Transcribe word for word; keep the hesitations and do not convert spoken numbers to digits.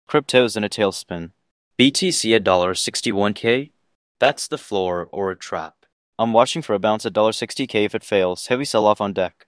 Crypto's in a tailspin. B T C at sixty-one K? That's the floor or a trap. I'm watching for a bounce at sixty K if it fails. Heavy sell-off on deck.